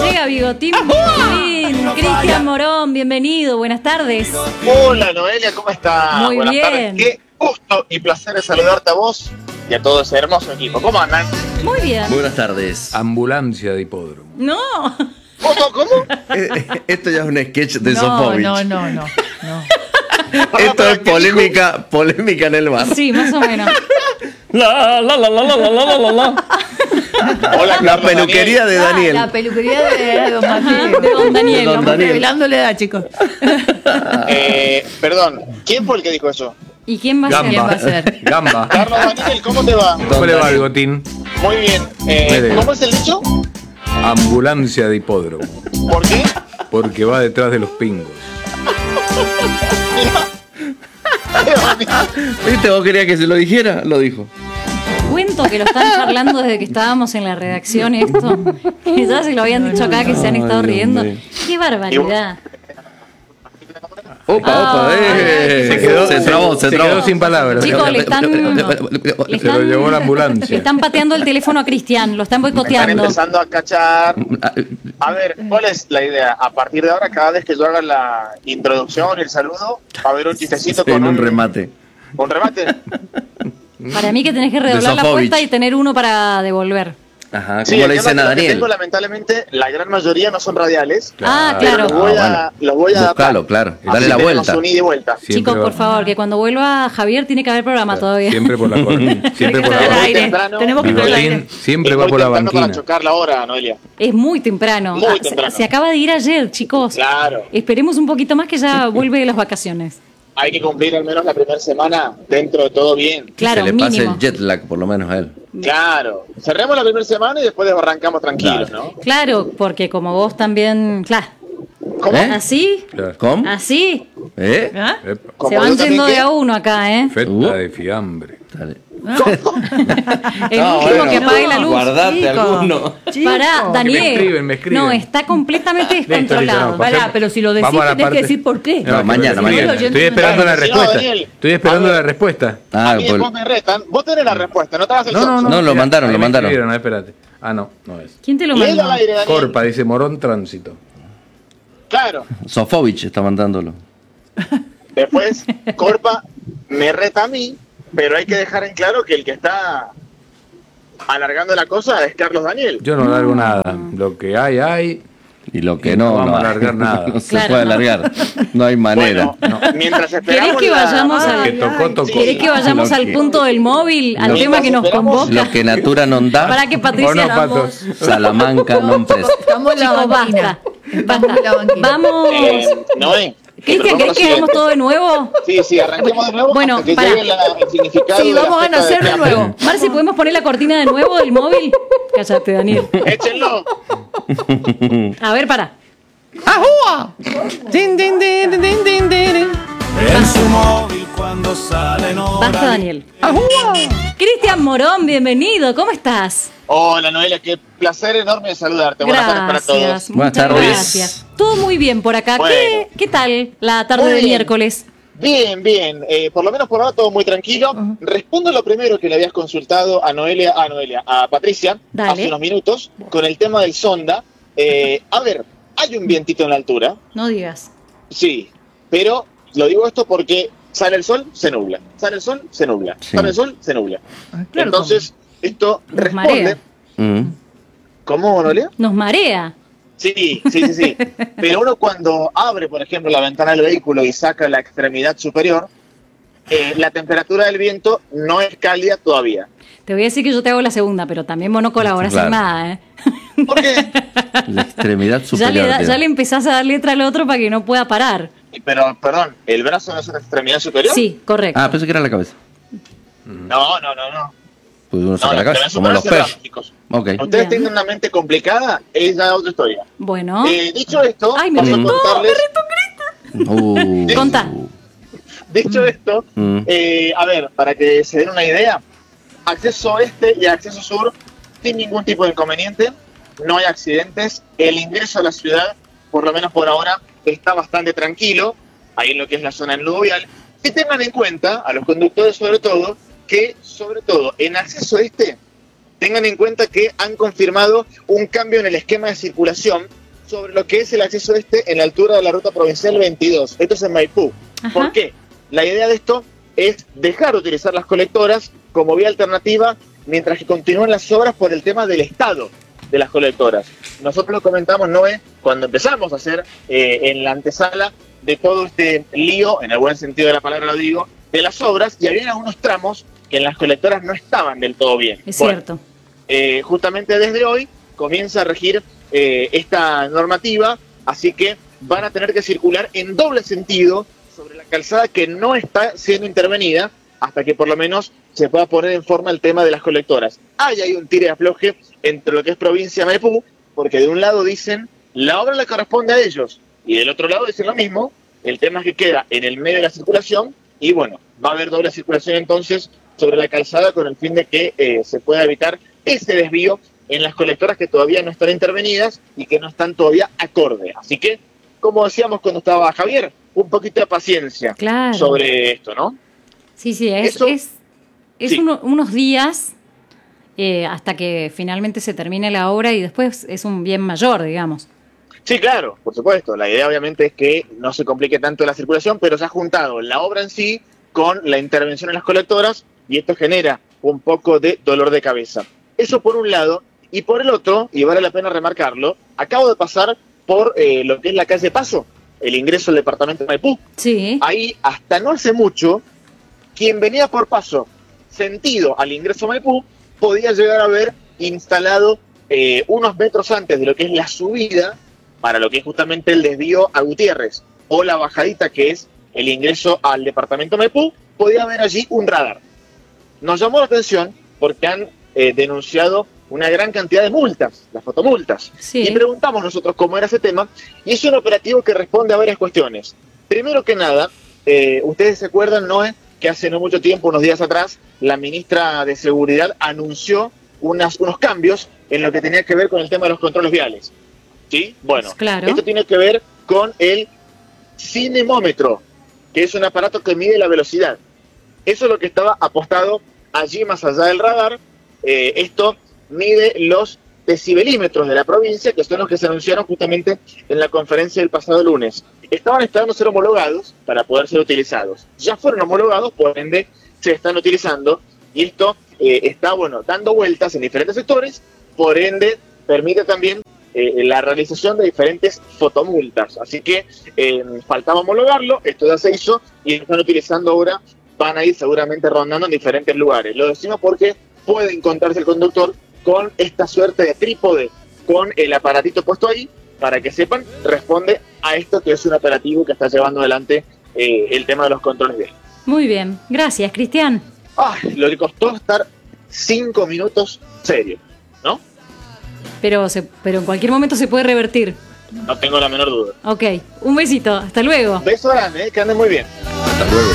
llega Bigotín, Cristian Morón, bienvenido, buenas tardes. Hola Noelia, ¿cómo estás? Muy buenas bien. tardes, qué gusto y placer de saludarte a vos y a todo ese hermoso equipo. ¿Cómo andan? Muy bien. Buenas tardes. Ambulancia de hipódromo. No. ¿Cómo? Esto ya es un sketch de Sofovich. No. Esto es polémica en el bar. Sí, más o menos. La Hola, La Carlos peluquería de Daniel. La peluquería de Don Mateo. De Don Daniel. De Don Estamos Daniel. revelando la edad, chicos. Perdón, ¿quién fue el que dijo eso? ¿Y quién va a ¿Quién va a ser? ser? Gamba. Carlos Daniel, ¿cómo te va? ¿Cómo le va, Bigotín? Muy bien. Mire. ¿Cómo es el dicho? Ambulancia de hipódromo. ¿Por qué? Porque va detrás de los pingos. ¿Viste? ¿Vos querías que se lo dijera? Lo dijo. Cuento que lo están charlando desde que estábamos en la redacción esto. Que ya se lo habían dicho acá que se han estado Ay, Dios riendo. mío. Qué barbaridad. Opa. Se trabó. Se quedó sin palabras. Chicos, le están Se lo llevó la ambulancia. Le están pateando el teléfono a Cristian, lo están Están boicoteando. empezando a cachar. A ver, ¿cuál es la idea? A partir de ahora, cada vez que yo haga la introducción y el saludo, va a haber un chistecito En con un remate. ¿Un remate? Para mí que tenés que redoblar la Sofovich. apuesta y tener uno para devolver. Ajá, Sí, ¿cómo el le tema dicen a que Daniel? tengo, lamentablemente, la gran mayoría no son radiales. Ah, Pero claro. los voy a adaptar. Búscalo, claro. Y Así dale la tenemos vuelta. un ida y vuelta. Siempre Chicos, va- por favor, que cuando vuelva Javier tiene que haber programa todavía. Siempre por la corneta. Siempre por Al la aire. temprano. Tenemos que ir al aire. Bigotín siempre Es va muy por la temprano para banquina. chocar la hora, Noelia. Es muy temprano. Muy Ah, se- temprano. Se acaba de ir ayer, chicos. Claro. Esperemos un poquito más que ya vuelve de las vacaciones. Hay que cumplir al menos la primera semana dentro de todo bien. Claro, Se le pase mínimo. el jet lag, por lo menos a él. Claro. Cerremos la primera semana y después arrancamos tranquilos, ¿no? Claro, porque como vos también, claro, ¿Cómo? ¿Eh? así, Claro. ¿Cómo? así, ¿Eh? ¿Ah? Epa. ¿Cómo se yo van también yendo qué? de a uno acá, ¿eh? Feta Uh. de fiambre. Dale. El No, último bueno, que apague la luz. Guardate Chico. alguno. Pará, Daniel. me escriben. No, está completamente Listo, descontrolado. listo, Pará, pero si lo decís Vamos a la tenés que parte- decir por qué. No, mañana. Estoy esperando la Claro, si no, respuesta. Daniel. Estoy esperando A ver. la respuesta. Ah, A mí pues- después me retan. Vos tenés la respuesta, no te hagas el No, sonso. No, lo Mira, mandaron, ahí lo me mandaron. escribieron, espérate. Ah, no es. ¿Quién te lo Léelo mandó? al aire, Daniel. Corpa, dice Morón Tránsito. Claro. Sofovich está mandándolo. Después, Corpa me reta a mí, pero hay que dejar en claro que el que está alargando la cosa es Carlos Daniel. Yo no largo nada. Lo que hay. Y lo que Y no, no vamos a alargar nada. No se Claro, puede no. alargar. No hay manera. Bueno, mientras esperamos que vayamos la... a- Que tocó. ¿Querés que vayamos Lo al que- punto del móvil, al Lo- tema que nos Esperamos- convoca? Lo que natura non da, Para que Patricia ¿O no, vamos. Patos? Salamanca non presta. Estamos en la Chicos, banquina. basta. Estamos en la banquina. Vamos. Noé. Cristian, ¿querés que hagamos todo de nuevo? Sí, arranquemos de nuevo Bueno, hasta que pará. llegue el significado Sí, de la vamos a feta nacer de fiambre. nuevo. Marci, ¿podemos poner la cortina de nuevo del móvil? Cállate, Daniel. Échenlo. A ver, para. ¡Ajúa! En su móvil cuando sale no. Basta, Daniel. Cristian Morón, bienvenido. ¿Cómo estás? Hola, Noelia, qué placer enorme de saludarte. Buenas tardes para todos. Gracias. Buenas Muchas tardes. gracias. Todo muy bien por acá. Bueno. ¿Qué tal la tarde Muy de bien. miércoles? Bien. Por lo menos por ahora todo muy tranquilo. Respondo lo primero que le habías consultado a Patricia Dale. hace unos minutos con el tema del sonda. A ver, hay un vientito en la altura, No digas. sí, pero lo digo esto porque sale el sol, se nubla. Sale el sol, se nubla. Sí. Sale el sol, se nubla. Claro, Entonces, esto Nos responde. marea. Mm. ¿Cómo, Noelia? Nos marea. Sí. Pero uno cuando abre, por ejemplo, la ventana del vehículo y saca la extremidad superior, la temperatura del viento no es cálida todavía. Te voy a decir que yo te hago la segunda, pero también vos no colaborás Claro. en nada, ¿eh? ¿Por qué? La extremidad Ya superior. le, tío. ya le empezás a dar letra al otro para que no pueda parar. Pero, perdón, ¿el brazo no es una extremidad superior? Sí, correcto. Ah, pensé que era la cabeza. No. Pues uno saca No, la cabeza, extremidad como superior los es el brazo, perros. chicos. Ok. Ustedes Bien. tienen una mente complicada, es ya otra historia. Bueno, Dicho esto, Ay, me paso a retó, contarles. contá. Dicho esto, Mm. a ver, para que se den una idea, acceso este y acceso sur sin ningún tipo de inconveniente, no hay accidentes, el ingreso a la ciudad, por lo menos por ahora, está bastante tranquilo, ahí en lo que es la zona aluvial. Y tengan en cuenta, a los conductores sobre todo, que sobre todo en acceso este tengan en cuenta que han confirmado un cambio en el esquema de circulación sobre lo que es el acceso en la altura de la ruta provincial 22. Esto es en Maipú. Ajá. ¿Por qué? La idea de esto es dejar de utilizar las colectoras como vía alternativa mientras que continúan las obras por el tema del estado de las colectoras. Nosotros lo comentamos, Noé, cuando empezamos a hacer en la antesala de todo este lío, en el buen sentido de la palabra lo digo, de las obras, y había algunos tramos que en las colectoras no estaban del todo bien. Es cierto. Justamente desde hoy comienza a regir esta normativa, así que van a tener que circular en doble sentido sobre la calzada que no está siendo intervenida hasta que por lo menos se pueda poner en forma el tema de las colectoras. Hay un tire y afloje entre lo que es provincia de Maipú, porque de un lado dicen la obra le corresponde a ellos y del otro lado dicen lo mismo. El tema es que queda en el medio de la circulación y bueno, va a haber doble circulación entonces sobre la calzada con el fin de que se pueda evitar ese desvío en las colectoras que todavía no están intervenidas y que no están todavía acorde. Así que, como decíamos cuando estaba Javier, un poquito de paciencia Claro. sobre esto, ¿no? Sí, sí, Eso- es sí. unos días hasta que finalmente se termine la obra y después es un bien mayor, digamos. Sí, claro, por supuesto. La idea obviamente es que no se complique tanto la circulación, pero se ha juntado la obra en sí con la intervención en las colectoras y esto genera un poco de dolor de cabeza. Eso por un lado, y por el otro, y vale la pena remarcarlo, acabo de pasar por lo que es la calle Paso, el ingreso al departamento de Maipú. Sí. Ahí, hasta no hace mucho, quien venía por Paso sentido al ingreso a Maipú podía llegar a ver instalado unos metros antes de lo que es la subida para lo que es justamente el desvío a Gutiérrez o la bajadita que es el ingreso al departamento de Maipú, podía haber allí un radar. Nos llamó la atención porque han denunciado una gran cantidad de multas, las fotomultas. Sí. Y preguntamos nosotros cómo era ese tema, y es un operativo que responde a varias cuestiones. Primero que nada, ustedes se acuerdan, Noé, que hace no mucho tiempo, unos días atrás, la ministra de Seguridad anunció unos cambios en lo que tenía que ver con el tema de los controles viales. ¿Sí? Bueno, Claro. esto tiene que ver con el cinemómetro, que es un aparato que mide la velocidad. Eso es lo que estaba apostado allí más allá del radar. Esto mide los decibelímetros de la provincia, que son los que se anunciaron justamente en la conferencia del pasado lunes. Estaban esperando ser homologados para poder ser utilizados. Ya fueron homologados, por ende se están utilizando y esto está dando vueltas en diferentes sectores, por ende permite también la realización de diferentes fotomultas. Así que faltaba homologarlo, esto ya se hizo y lo están utilizando ahora, van a ir seguramente rondando en diferentes lugares. Lo decimos porque puede encontrarse el conductor con esta suerte de trípode, con el aparatito puesto ahí, para que sepan, responde a esto que es un operativo que está llevando adelante el tema de los controles viales. Muy bien. Gracias, Cristian. Lo que costó estar 5 minutos serio, ¿no? Pero en cualquier momento se puede revertir. No tengo la menor duda. Ok. Un besito. Hasta luego. Beso grande, que anden muy bien. Hasta luego.